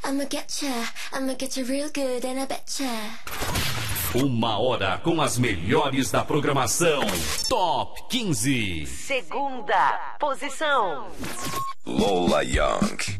I'ma get you real good and I betcha. Uma hora com as melhores da programação. Top 15. Segunda posição. Lola Young.